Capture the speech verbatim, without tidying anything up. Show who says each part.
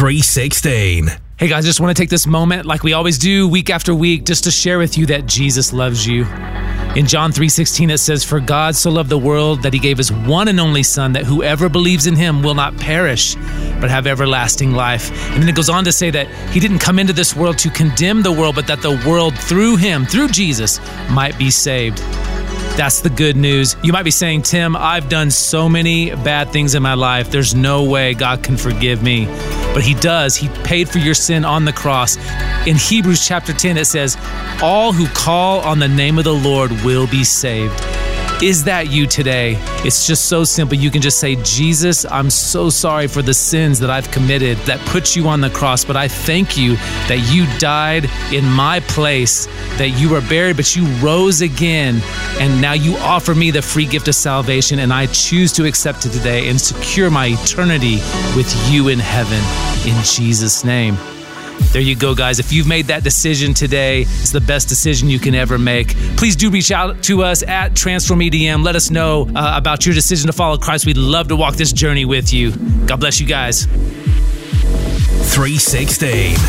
Speaker 1: three sixteen.
Speaker 2: Hey guys, just want to take this moment, like we always do week after week, just to share with you that Jesus loves you. In John three sixteen, it says, "For God so loved the world that he gave his one and only Son, that whoever believes in him will not perish, but have everlasting life." And then it goes on to say that he didn't come into this world to condemn the world, but that the world through him, through Jesus, might be saved. That's the good news. You might be saying, "Tim, I've done so many bad things in my life. There's no way God can forgive me." But he does. He paid for your sin on the cross. In Hebrews chapter ten, it says, "All who call on the name of the Lord will be saved." Is that you today? It's just so simple. You can just say, "Jesus, I'm so sorry for the sins that I've committed that put you on the cross, but I thank you that you died in my place, that you were buried, but you rose again, and now you offer me the free gift of salvation, and I choose to accept it today and secure my eternity with you in heaven, in Jesus' name." There you go, guys. If you've made that decision today, it's the best decision you can ever make. Please do reach out to us at Transform E D M. Let us know uh, about your decision to follow Christ. We'd love to walk this journey with you. God bless you guys.
Speaker 1: three sixteen.